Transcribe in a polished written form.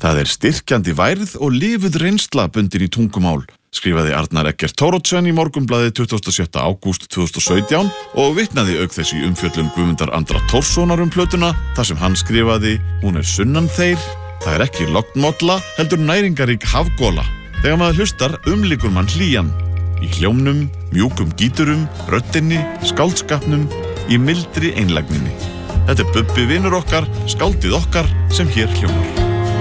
Það styrkjandi værð og lifuð reynsla bundin í tungumál, skrifaði Arnar Eggert Thoroddsen í Morgunblaðið 27. ágúst 2017 og vitnaði auk þess í umfjöllun Guðmundar Andra Thorssonar plötuna, þar sem hann skrifaði: hún sunnan þeir, það ekki lognmolla, heldur næringarík hafgola. Þegar maður hlustar umlykur mann hlýjan, í hljómnum, mjúkum gíturum, röddinni, skáldskapnum, í mildri einlægninni. Þetta Bubbi vinur okkar, skáldið okkar sem hér hljómar.